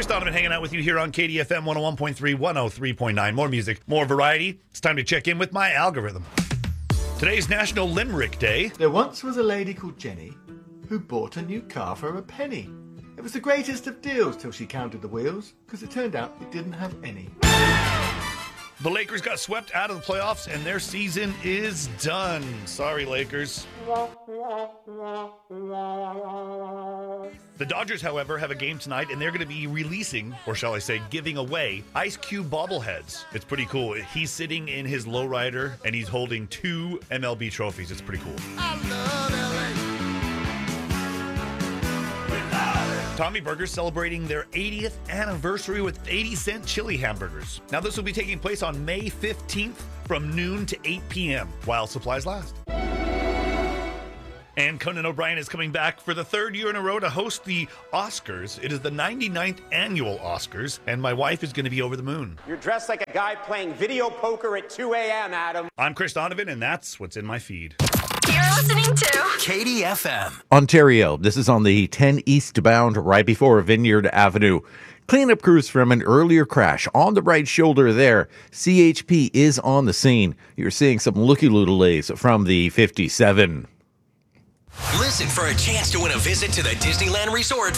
Chris Donovan hanging out with you here on KDFM 101.3, 103.9. More music, more variety. It's time to check in with my algorithm. Today's National Limerick Day. There once was a lady called Jenny who bought a new car for a penny. It was the greatest of deals till she counted the wheels, because it turned out it didn't have any. The Lakers got swept out of the playoffs, and their season is done. Sorry, Lakers. The Dodgers, however, have a game tonight, and they're going to be releasing, or shall I say, giving away Ice Cube bobbleheads. It's pretty cool. He's sitting in his lowrider, and he's holding 2 MLB trophies. It's pretty cool. I love LA. Tommy Burgers celebrating their 80th anniversary with 80-cent chili hamburgers. Now, this will be taking place on May 15th from noon to 8 p.m. while supplies last. And Conan O'Brien is coming back for the 3rd year in a row to host the Oscars. It is the 99th annual Oscars, and my wife is going to be over the moon. You're dressed like a guy playing video poker at 2 a.m., Adam. I'm Chris Donovan, and that's what's in my feed. You're listening to KDFM. Ontario. This is on the 10 eastbound right before Vineyard Avenue. Cleanup crews from an earlier crash on the right shoulder there. CHP is on the scene. You're seeing some looky-loo delays from the 57. Listen for a chance to win a visit to the Disneyland Resort